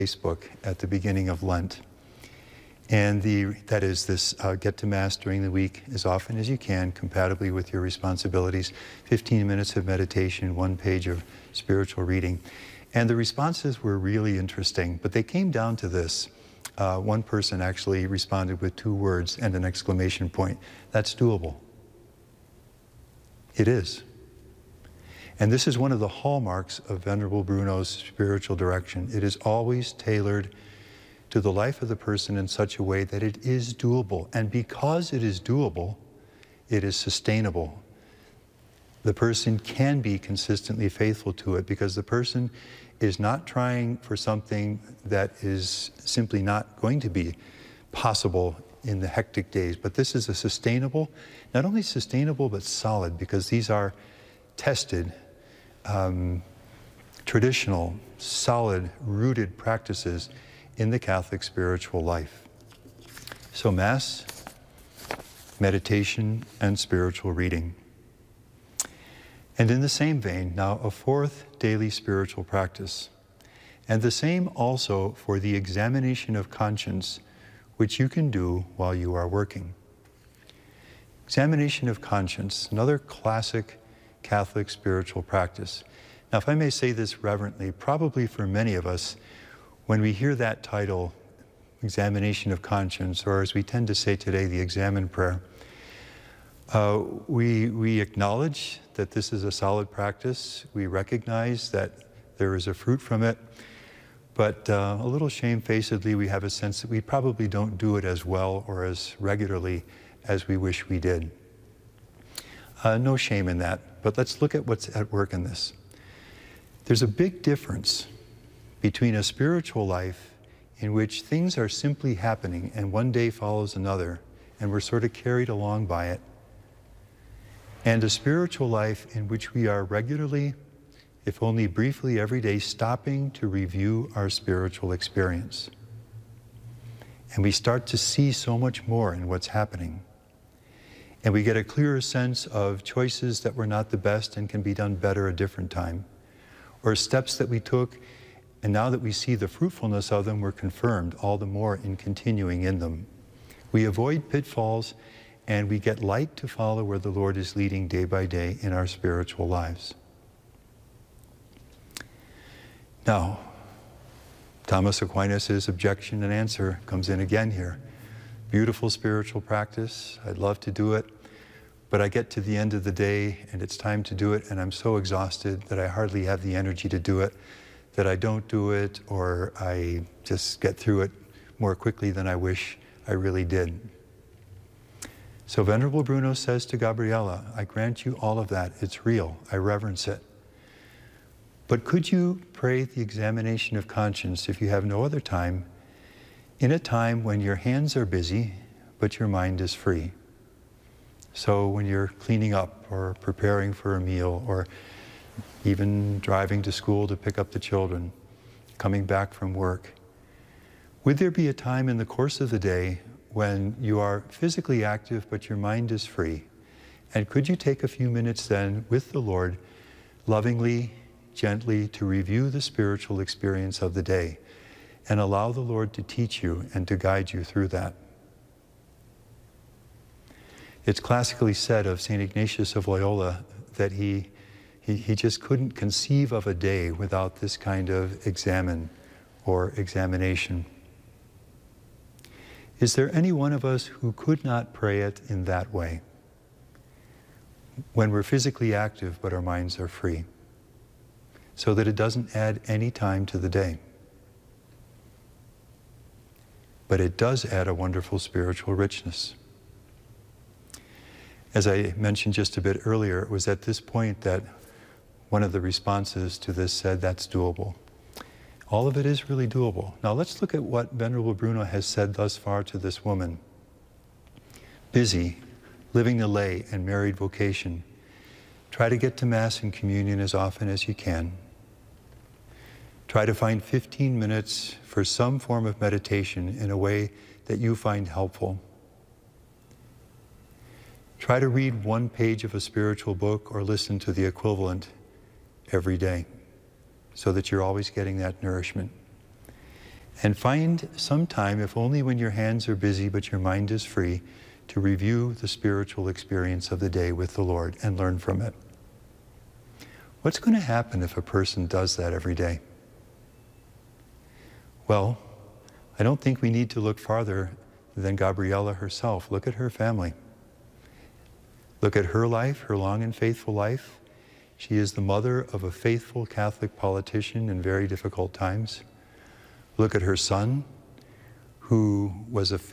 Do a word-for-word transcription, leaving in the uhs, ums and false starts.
Facebook at the beginning of Lent. And the, that is this uh, get to Mass during the week as often as you can, compatibly with your responsibilities, fifteen minutes of meditation, one page of spiritual reading. And the responses were really interesting, but they came down to this. Uh, one person actually responded with two words and an exclamation point. That's doable. It is. And this is one of the hallmarks of Venerable Bruno's spiritual direction. It is always tailored to the life of the person in such a way that it is doable. And because it is doable, it is sustainable. The person can be consistently faithful to it because the person is not trying for something that is simply not going to be possible in the hectic days. But this is a sustainable, not only sustainable, but solid, because these are tested, um, traditional, solid, rooted practices in the Catholic spiritual life. So Mass, meditation, and spiritual reading. And in the same vein, now a fourth daily spiritual practice, and the same also for the examination of conscience, which you can do while you are working. Examination of conscience, another classic Catholic spiritual practice. Now, if I may say this reverently, probably for many of us, when we hear that title, examination of conscience, or as we tend to say today, the examen prayer, uh, we, we acknowledge that this is a solid practice. We recognize that there is a fruit from it, but uh, a little shamefacedly, we have a sense that we probably don't do it as well or as regularly as we wish we did. Uh, no shame in that, but let's look at what's at work in this. There's a big difference between a spiritual life in which things are simply happening and one day follows another and we're sort of carried along by it, and a spiritual life in which we are regularly, if only briefly every day, stopping to review our spiritual experience. And we start to see so much more in what's happening. And we get a clearer sense of choices that were not the best and can be done better a different time, or steps that we took, and now that we see the fruitfulness of them, we're confirmed all the more in continuing in them. We avoid pitfalls, and we get light to follow where the Lord is leading day by day in our spiritual lives. Now, Thomas Aquinas' objection and answer comes in again here. Beautiful spiritual practice, I'd love to do it, but I get to the end of the day and it's time to do it, and I'm so exhausted that I hardly have the energy to do it, that I don't do it, or I just get through it more quickly than I wish I really did. So Venerable Bruno says to Gabriela, I grant you all of that. It's real. I reverence it. But could you pray the examination of conscience, if you have no other time, in a time when your hands are busy, but your mind is free? So when you're cleaning up or preparing for a meal, or even driving to school to pick up the children, coming back from work, would there be a time in the course of the day when you are physically active but your mind is free? And could you take a few minutes then with the Lord, lovingly, gently, to review the spiritual experience of the day and allow the Lord to teach you and to guide you through that? It's classically said of Saint Ignatius of Loyola that he, he, he just couldn't conceive of a day without this kind of examen or examination. Is there any one of us who could not pray it in that way, when we're physically active but our minds are free, so that it doesn't add any time to the day? But it does add a wonderful spiritual richness. As I mentioned just a bit earlier, it was at this point that one of the responses to this said, that's doable. All of it is really doable. Now let's look at what Venerable Bruno has said thus far to this woman. Busy, living the lay and married vocation. Try to get to Mass and communion as often as you can. Try to find fifteen minutes for some form of meditation in a way that you find helpful. Try to read one page of a spiritual book or listen to the equivalent every day so that you're always getting that nourishment. And find some time, if only when your hands are busy but your mind is free, to review the spiritual experience of the day with the Lord and learn from it. What's going to happen if a person does that every day? Well, I don't think we need to look farther than Gabriella herself. Look at her family. Look at her life, her long and faithful life. She is the mother of a faithful Catholic politician in very difficult times. Look at her son, who was a